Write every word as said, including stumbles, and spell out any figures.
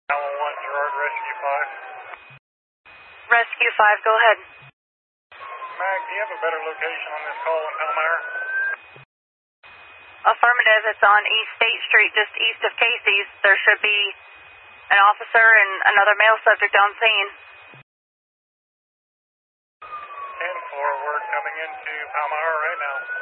nine one one, Gerard, Rescue five. Rescue five, go ahead. Mag, do you have a better location on this call in Palmyra? Affirmative, it's on East State Street, just east of Casey's. There should be an officer and another male subject on scene. ten four, we're coming into Palmyra right now.